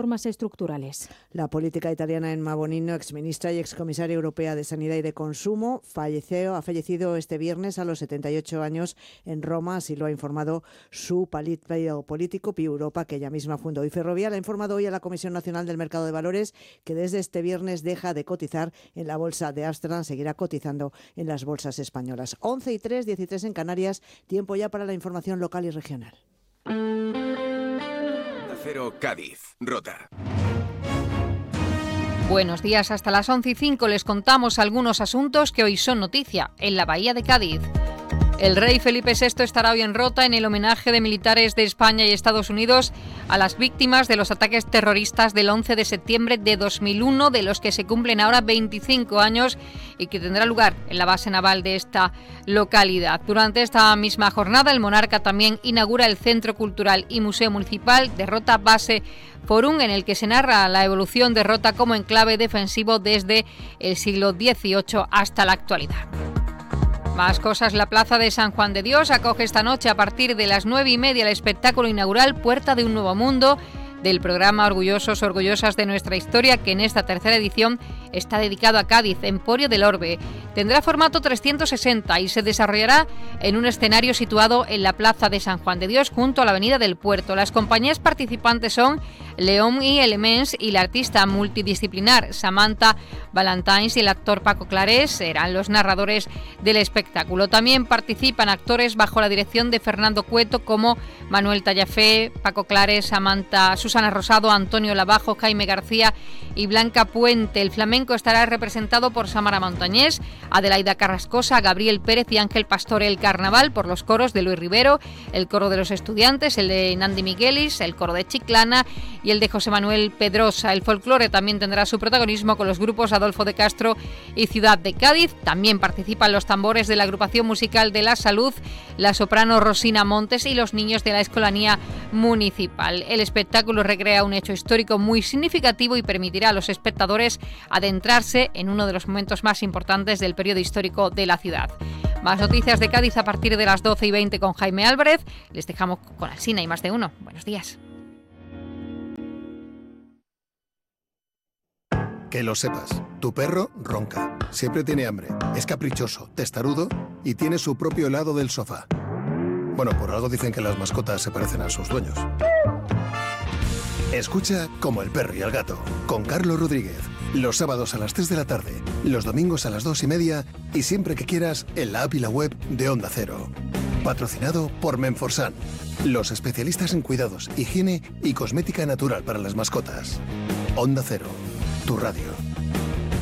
reformas estructurales. La política italiana Emma Bonino, exministra y excomisaria europea de Sanidad y de Consumo, ha fallecido este viernes a los 78 años en Roma, así lo ha informado su partido político, Pi Europa, que ella misma fundó. Y Ferrovial ha informado hoy a la Comisión Nacional del Mercado de Valores que desde este viernes deja de cotizar en la bolsa de Ámsterdam, seguirá cotizando en las bolsas españolas. 11:03, 13 en Canarias, tiempo ya para la información local y regional. Cero Cádiz, Rota. Buenos días, hasta las 11:05 les contamos algunos asuntos que hoy son noticia en la Bahía de Cádiz. El rey Felipe VI estará hoy en Rota en el homenaje de militares de España y Estados Unidos a las víctimas de los ataques terroristas del 11 de septiembre de 2001, de los que se cumplen ahora 25 años y que tendrá lugar en la base naval de esta localidad. Durante esta misma jornada, el monarca también inaugura el Centro Cultural y Museo Municipal de Rota Base Forum, en el que se narra la evolución de Rota como enclave defensivo desde el siglo XVIII hasta la actualidad. Más cosas, la Plaza de San Juan de Dios acoge esta noche a partir de las 9:30 el espectáculo inaugural Puerta de un Nuevo Mundo del programa Orgullosos, Orgullosas de Nuestra Historia, que en esta tercera edición está dedicado a Cádiz, Emporio del Orbe. Tendrá formato 360 y se desarrollará en un escenario situado en la Plaza de San Juan de Dios, junto a la Avenida del Puerto. Las compañías participantes son León y Elements, y la artista multidisciplinar Samantha Valentines y el actor Paco Clarés serán los narradores del espectáculo. También participan actores bajo la dirección de Fernando Cueto, como Manuel Tallafé, Paco Clarés, Samantha, Susana Rosado, Antonio Lavajo, Jaime García y Blanca Puente. El flamenco estará representado por Samara Montañés, Adelaida Carrascosa, Gabriel Pérez y Ángel Pastor. El carnaval por los coros de Luis Rivero, el coro de los estudiantes, el de Nandi Miguelis, el coro de Chiclana y el de José Manuel Pedrosa. El folclore también tendrá su protagonismo con los grupos Adolfo de Castro y Ciudad de Cádiz. También participan los tambores de la agrupación musical de La Salud, la soprano Rosina Montes y los niños de la Escolanía Municipal. El espectáculo recrea un hecho histórico muy significativo y permitirá a los espectadores adentrarse en uno de los momentos más importantes del periodo histórico de la ciudad. Más noticias de Cádiz a partir de las 12:20 con Jaime Álvarez. Les dejamos con Alsina y Más de Uno. Buenos días. Que lo sepas, tu perro ronca, siempre tiene hambre, es caprichoso, testarudo y tiene su propio helado del sofá. Bueno, por algo dicen que las mascotas se parecen a sus dueños. Escucha Como el perro y el gato, con Carlos Rodríguez, los sábados a las 3 de la tarde, los domingos a las 2:30 y siempre que quieras en la app y la web de Onda Cero. Patrocinado por Menforsan, los especialistas en cuidados, higiene y cosmética natural para las mascotas. Onda Cero, tu radio.